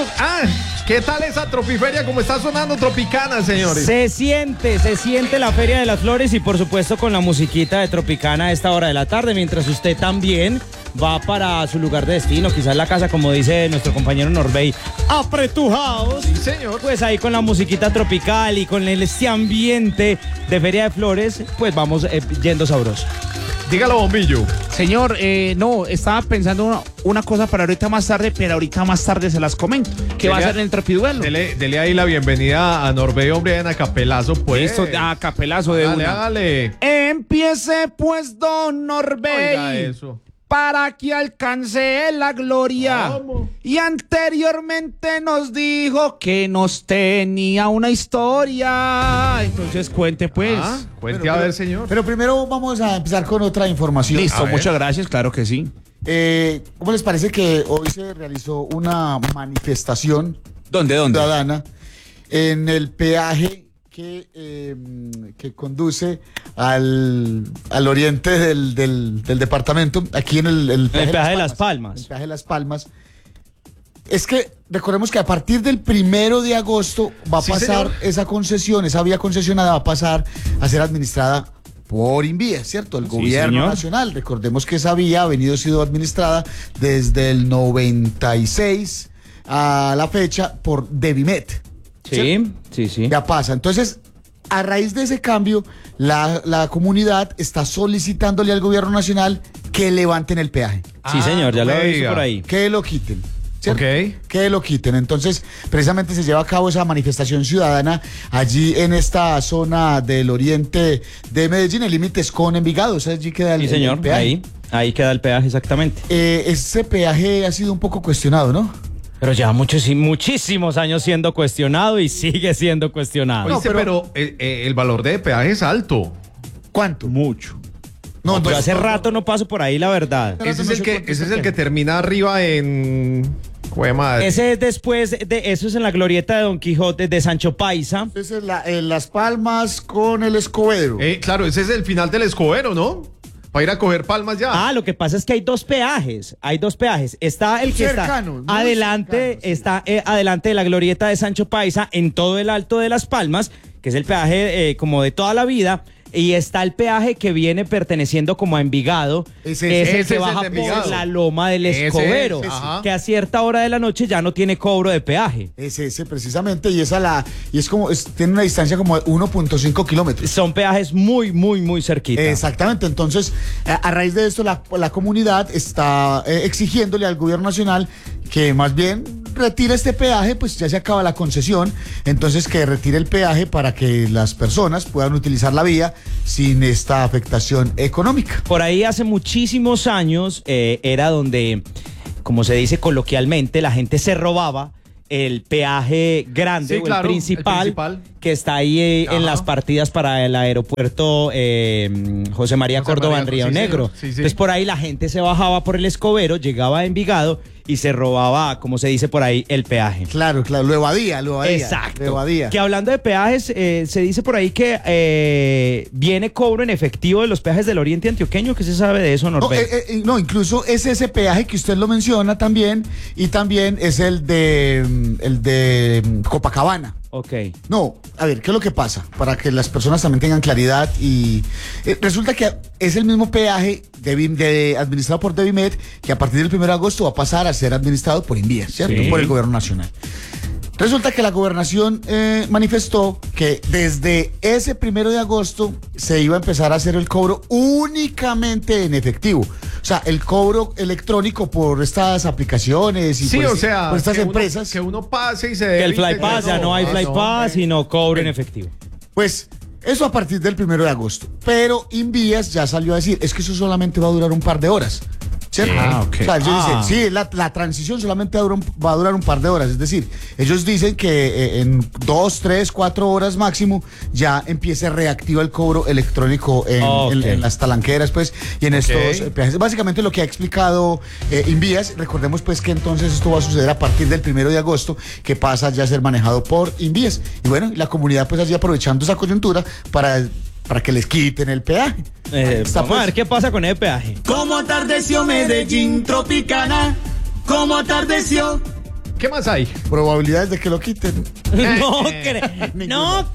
¿Qué tal esa tropiferia? ¿Cómo está sonando Tropicana, señores? Se siente la Feria de las Flores y por supuesto con la musiquita de Tropicana a esta hora de la tarde, mientras usted también va para su lugar de destino, quizás la casa, como dice nuestro compañero Norbey, apretujados. Sí, señor. Pues ahí con la musiquita tropical y con este ambiente de Feria de Flores, pues vamos yendo sabroso. Dígalo, Bombillo. Señor, no, estaba pensando una cosa para ahorita más tarde, pero ahorita más tarde se las comento. ¿Qué va a hacer en el Tropiduelo? Dele ahí la bienvenida a Norbey, hombre, en acapelazo, pues. Listo, capelazo de una. Hágale. Empiece pues, don Norbey. Oiga eso. Para que alcance la gloria. ¿Cómo? Y anteriormente nos dijo que nos tenía una historia. Entonces cuente pues. Cuente a ver, señor. Pero primero vamos a empezar con otra información. Listo, muchas gracias, claro que sí. ¿Cómo les parece que hoy se realizó una manifestación ¿Dónde? ciudadana en el peaje que conduce al oriente del departamento, aquí en el peaje de Las Palmas? El peaje de Las Palmas. Es que recordemos que a partir del 1 de agosto va a pasar esa concesión, esa vía concesionada va a pasar a ser administrada por Invías, ¿cierto? El gobierno señor. nacional. Recordemos que esa vía ha sido administrada desde el 96 a la fecha por Devimet. Sí. Ya pasa. Entonces, a raíz de ese cambio, la comunidad está solicitándole al gobierno nacional que levanten el peaje. Sí, señor, ya lo he visto oiga. por ahí. Que lo quiten. ¿Cierto? Ok. Que lo quiten. Entonces, precisamente se lleva a cabo esa manifestación ciudadana allí en esta zona del oriente de Medellín, el límite es con Envigado. O sea, allí queda Sí, señor, el peaje. ahí queda el peaje exactamente. Ese peaje ha sido un poco cuestionado, ¿no? Pero lleva muchísimos años siendo cuestionado y sigue siendo cuestionado. Oíste, pero el valor de peaje es alto. ¿Cuánto? Mucho. No, Yo hace rato no paso por ahí, la verdad. Pero Ese no es sé cuánto el está. que termina arriba en... Jue madre. Ese es después de eso, es en la glorieta de Don Quijote de Sancho Paisa. Esa es en Las Palmas con el Escobedo. Claro, ese es el final del Escobero, ¿no? Para ir a coger palmas ya. Lo que pasa es que hay dos peajes. Está el que Cercanos, está muy adelante, cercanos, sí. adelante de la glorieta de Sancho Paisa, en todo el Alto de Las Palmas, que es el peaje como de toda la vida. Y está el peaje que viene perteneciendo como a Envigado, Ese es el es que el baja de por Envigado. la loma del Ese es, Escobero, ajá. que a cierta hora de la noche ya no tiene cobro de peaje. Es ese precisamente, y tiene una distancia como de 1.5 kilómetros. Son peajes muy cerquita. Exactamente, entonces a raíz de esto la comunidad está exigiéndole al gobierno nacional que más bien retire este peaje, pues ya se acaba la concesión, entonces que retire el peaje para que las personas puedan utilizar la vía sin esta afectación económica. Por ahí hace muchísimos años era donde, como se dice coloquialmente, la gente se robaba el peaje grande, Sí, o claro, el principal, que está ahí en las partidas para el aeropuerto José María Córdoba en Río Negro. Sí. Entonces por ahí la gente se bajaba por el Escobero, llegaba a Envigado y se robaba, como se dice por ahí, el peaje. Claro, lo evadía. Exacto. Lo evadía. Que hablando de peajes, se dice por ahí que viene cobro en efectivo de los peajes del Oriente Antioqueño. ¿Qué se sabe de eso, Norbert? No, incluso es ese peaje que usted lo menciona también, y también es el de Copacabana. Ok. No, a ver, ¿qué es lo que pasa? Para que las personas también tengan claridad y resulta que es el mismo peaje administrado por Devimet, que a partir del 1 de agosto va a pasar a ser administrado por Invías, ¿cierto? Sí. Por el gobierno nacional. Resulta que la gobernación manifestó que desde ese 1 de agosto se iba a empezar a hacer el cobro únicamente en efectivo. O sea, el cobro electrónico por estas aplicaciones y por estas empresas. Que uno pase y se Que el débite, Flypass, ya no hay Flypass, sino cobro en efectivo. Pues eso a partir del 1 de agosto. Pero Invías ya salió a decir, es que eso solamente va a durar un par de horas. ¿Cierto? Ok. O sea, ellos dicen, sí, la transición solamente va a durar un par de horas. Es decir, ellos dicen que en 2, 3, 4 horas máximo ya empiece reactiva el cobro electrónico en las talanqueras, pues, y en estos peajes. Básicamente lo que ha explicado Invías. Recordemos, pues, que entonces esto va a suceder a partir del 1 de agosto, que pasa ya a ser manejado por Invías. Y bueno, la comunidad, pues, así aprovechando esa coyuntura para que les quiten el peaje. Vamos a ver qué pasa con el peaje. ¿Cómo atardeció Medellín Tropicana? ¿Cómo atardeció? ¿Qué más hay? Probabilidades de que lo quiten. No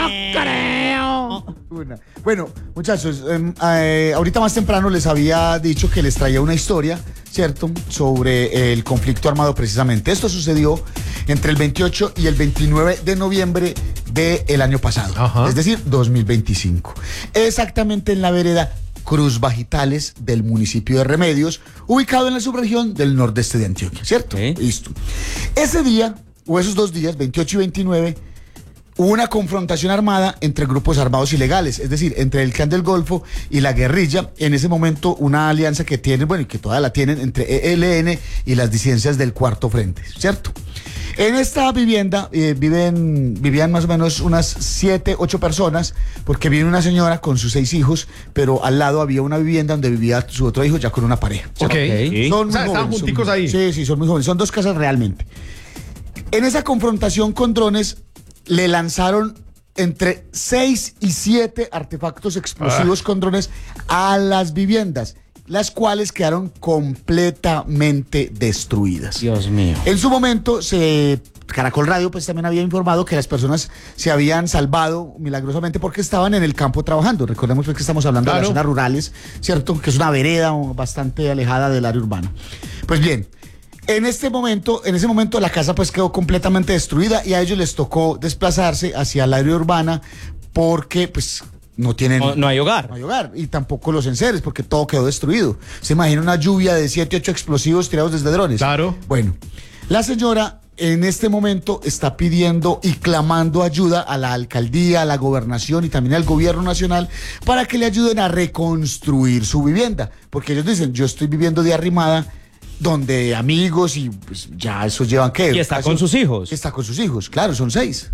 creo. Bueno, muchachos, ahorita más temprano les había dicho que les traía una historia, ¿cierto?, sobre el conflicto armado precisamente. Esto sucedió entre el 28 y el 29 de noviembre del año pasado, Ajá. es decir, 2025. Exactamente en la vereda Cruz Bajitales del municipio de Remedios, ubicado en la subregión del nordeste de Antioquia, ¿cierto? Sí. Listo. Ese día, o esos 2 días, 28 y 29, hubo una confrontación armada entre grupos armados ilegales, es decir, entre el Clan del Golfo y la guerrilla. En ese momento, una alianza que tienen, bueno, y que todavía la tienen, entre ELN y las disidencias del Cuarto Frente, ¿cierto? En esta vivienda vivían más o menos unas 7, 8 personas, porque vive una señora con sus 6 hijos, pero al lado había una vivienda donde vivía su otro hijo ya con una pareja, ¿cierto? Ok. Son O sea, muy estaban jóvenes, junticos ahí. Sí, sí, son muy jóvenes. Son 2 casas realmente. En esa confrontación con drones le lanzaron entre 6 y 7 artefactos explosivos con drones a las viviendas, las cuales quedaron completamente destruidas. Dios mío. En su momento, Caracol Radio pues también había informado que las personas se habían salvado milagrosamente porque estaban en el campo trabajando. Recordemos pues que estamos hablando de las zonas rurales, ¿cierto? Que es una vereda bastante alejada del área urbana. Pues bien, en ese momento la casa pues quedó completamente destruida y a ellos les tocó desplazarse hacia el área urbana porque pues no tienen... No hay hogar. No hay hogar, y tampoco los enseres, porque todo quedó destruido. Se imagina una lluvia de 7, 8 explosivos tirados desde drones. Claro. Bueno, la señora en este momento está pidiendo y clamando ayuda a la alcaldía, a la gobernación y también al gobierno nacional para que le ayuden a reconstruir su vivienda. Porque ellos dicen, yo estoy viviendo de arrimada, donde amigos y pues ya eso llevan ¿qué? Y está con sus hijos. Está con sus hijos, claro, son 6.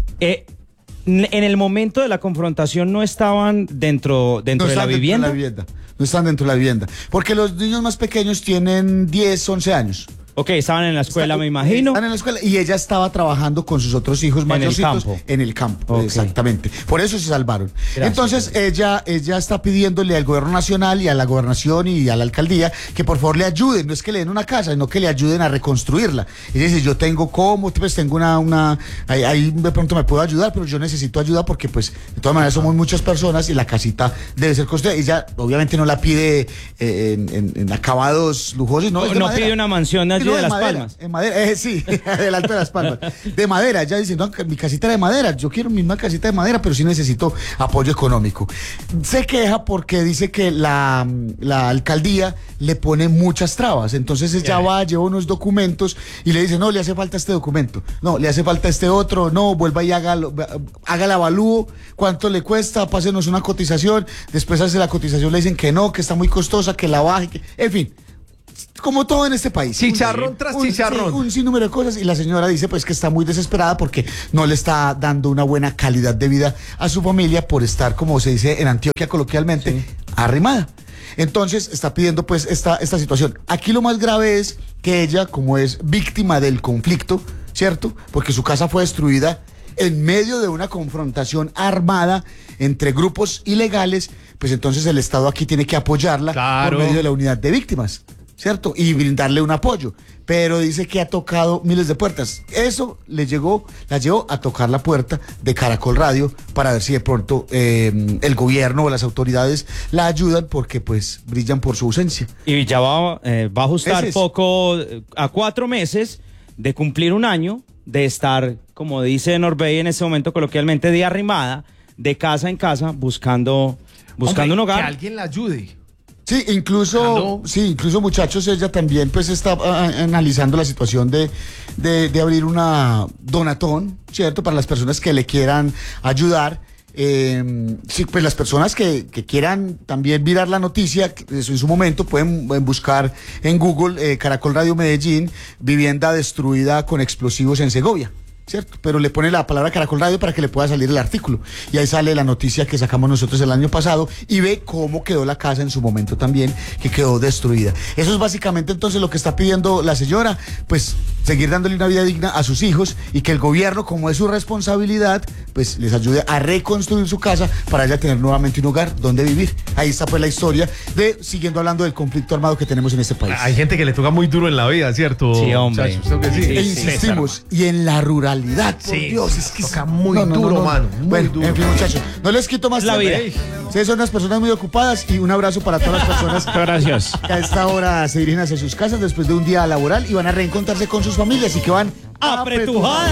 En el momento de la confrontación no estaban dentro de la vivienda. No están dentro de la vivienda. Porque los niños más pequeños tienen 10, 11 años. Ok, estaban en la escuela, me imagino. Están en la escuela y ella estaba trabajando con sus otros hijos mayorcitos en el campo. Okay. Exactamente. Por eso se salvaron. Gracias. Entonces ella está pidiéndole al gobierno nacional y a la gobernación y a la alcaldía que por favor le ayuden. No es que le den una casa, sino que le ayuden a reconstruirla. Ella dice, yo tengo pues tengo ahí de pronto me puedo ayudar, pero yo necesito ayuda porque pues de todas maneras somos muchas personas y la casita debe ser construida. Ella obviamente no la pide en acabados lujosos, no, es de no madera. Pide una mansión allí de Las madera, Palmas. En madera, sí, del Alto de Las Palmas. De madera, ella dice, no, mi casita de madera, yo quiero mi misma casita de madera, pero sí necesito apoyo económico. Se queja porque dice que la alcaldía le pone muchas trabas, entonces ella lleva unos documentos y le dice, no, le hace falta este documento, no, le hace falta este otro, no, vuelva y haga el avalúo, cuánto le cuesta, pásenos una cotización, después hace la cotización, le dicen que no, que está muy costosa, que la baje, en fin. Como todo en este país. Chicharrón tras chicharrón. Un sinnúmero de cosas y la señora dice pues que está muy desesperada porque no le está dando una buena calidad de vida a su familia por estar, como se dice en Antioquia coloquialmente, arrimada. Entonces está pidiendo pues esta situación. Aquí lo más grave es que ella, como es víctima del conflicto, ¿cierto? Porque su casa fue destruida en medio de una confrontación armada entre grupos ilegales, pues entonces el Estado aquí tiene que apoyarla por medio de la unidad de víctimas, ¿cierto? Y brindarle un apoyo. Pero dice que ha tocado miles de puertas. Eso la llevó a tocar la puerta de Caracol Radio para ver si de pronto el gobierno o las autoridades la ayudan porque pues brillan por su ausencia. Y ya va a ajustar poco a 4 meses de cumplir un año de estar, como dice Norbey en ese momento coloquialmente, de arrimada, de casa en casa, buscando un hogar. Que alguien la ayude. Sí, incluso muchachos, ella también pues está analizando la situación de abrir una donatón, ¿cierto? Para las personas que le quieran ayudar. Sí, pues las personas que quieran también mirar la noticia, eso en su momento pueden buscar en Google Caracol Radio Medellín, vivienda destruida con explosivos en Segovia. ¿cierto? Pero le pone la palabra Caracol Radio para que le pueda salir el artículo. Y ahí sale la noticia que sacamos nosotros el año pasado y ve cómo quedó la casa en su momento también, que quedó destruida. Eso es básicamente entonces lo que está pidiendo la señora, pues seguir dándole una vida digna a sus hijos y que el gobierno, como es su responsabilidad, pues les ayude a reconstruir su casa para ella tener nuevamente un hogar donde vivir. Ahí está pues la historia siguiendo hablando del conflicto armado que tenemos en este país. Hay gente que le toca muy duro en la vida, ¿cierto? Sí, hombre. Muchachos, ¿usted que sí? E insistimos, y en la ruralidad, por Sí, Dios, es que toca muy duro, mano, muy bueno, duro. en fin, muchachos, no les quito más La tiempo. vida. Ustedes son unas personas muy ocupadas y un abrazo para todas las personas Gracias. que a esta hora se dirigen hacia sus casas después de un día laboral y van a reencontrarse con sus familias y que van ¡Apretujada!